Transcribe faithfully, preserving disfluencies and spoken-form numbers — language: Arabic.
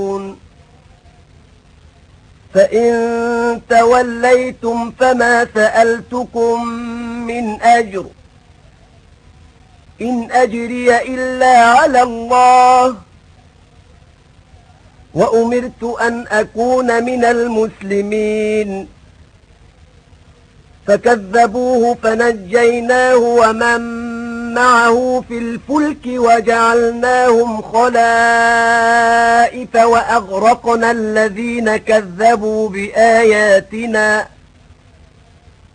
فإن توليتم فما سألتكم من أجر إن أجري إلا على الله وأمرت أن أكون من المسلمين فكذبوه فنجيناه ومن معه في الفلك وجعلناهم خلائف وأغرقنا الذين كذبوا بآياتنا